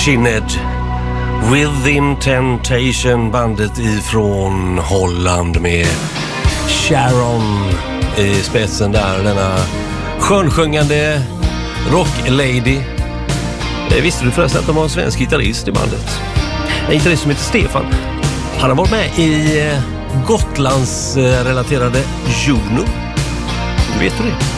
Shinhead. Within Temptation, bandet ifrån Holland med Sharon i spetsen där, denna skönsjungande rocklady. Visste du förresten att de har en svensk gitarrist i bandet? En gitarrist som heter Stefan. Han har varit med i Gotlands relaterade Juno. Vet du det?